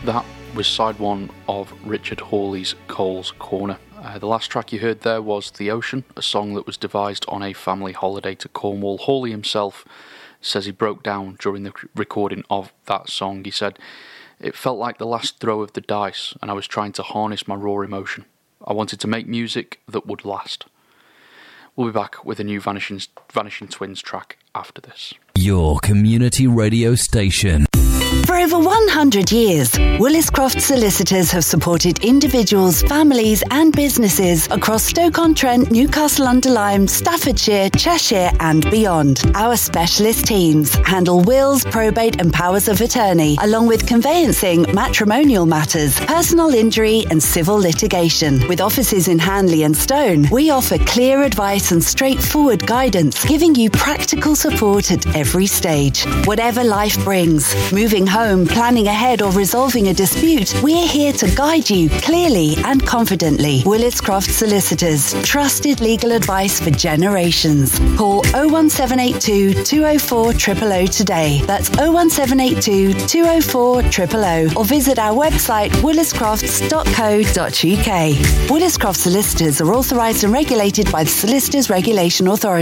That was side one of Richard Hawley's Cole's Corner. The last track you heard there was The Ocean, a song that was devised on a family holiday to Cornwall. Hawley himself says he broke down during the recording of that song. He said, "It felt like the last throw of the dice, and I was trying to harness my raw emotion. I wanted to make music that would last." We'll be back with a new Vanishing Twins track after this. Your community radio station. For over 100 years, Willis Croft Solicitors have supported individuals, families and businesses across Stoke-on-Trent, Newcastle-under-Lyme, Staffordshire, Cheshire and beyond. Our specialist teams handle wills, probate and powers of attorney, along with conveyancing, matrimonial matters, personal injury and civil litigation. With offices in Hanley and Stone, we offer clear advice and straightforward guidance, giving you practical support at every stage. Whatever life brings, moving home, planning ahead or resolving a dispute, we're here to guide you clearly and confidently. Willis Croft Solicitors, trusted legal advice for generations. Call 01782 204 000 today. That's 01782 204 000 or visit our website williscrofts.co.uk. Willis Croft Solicitors are authorised and regulated by the Solicitors Regulation Authority.